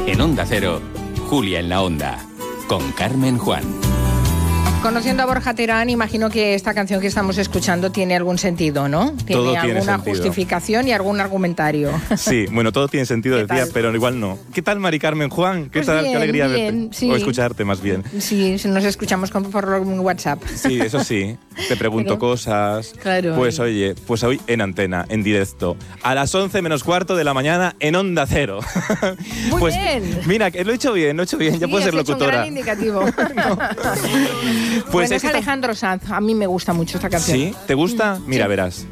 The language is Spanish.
En Onda Cero, Julia en la Onda, con Carmen Juan. Conociendo a Borja Terán, imagino que esta canción que estamos escuchando tiene algún sentido, ¿no? Todo tiene alguna justificación y algún argumentario. Sí, bueno, todo tiene sentido, decía, pero igual no. ¿Qué tal, Mari Carmen Juan? ¿Qué Pues tal? bien, Qué alegría bien, verte. sí. O escucharte, más bien. Sí, nos escuchamos por WhatsApp. Sí, eso sí. Te pregunto cosas. Claro. Pues oye, pues hoy en antena, en directo, a las 11 menos cuarto de la mañana en Onda Cero. Muy pues, bien. Mira, que lo he hecho bien, ya puedo ser locutora. Es un gran indicativo. Pues Bueno, es Alejandro Sanz. A mí me gusta mucho esta canción. ¿Sí? ¿Te gusta? Mira, Sí. verás.